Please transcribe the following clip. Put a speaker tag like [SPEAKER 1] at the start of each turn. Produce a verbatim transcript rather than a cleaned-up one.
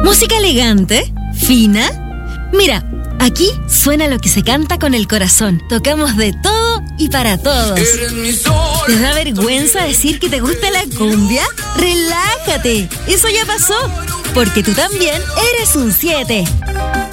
[SPEAKER 1] ¿Música elegante? ¿Fina? Mira, aquí suena lo que se canta con el corazón. Tocamos de todo y para todos. ¿Te da vergüenza decir que te gusta la cumbia? ¡Relájate! Eso ya pasó, porque tú también eres un siete.